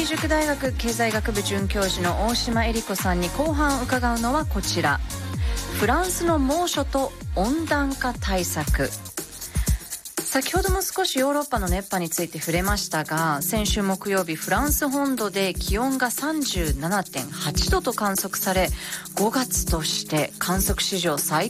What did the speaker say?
塾大学経済学部准教授の大島恵理子さんに後半伺うのはこちら、フランスの猛暑と温暖化対策。先ほども少しヨーロッパの熱波について触れましたが、先週木曜日フランス本土で気温が 37.8 度と観測され、5月として観測史上最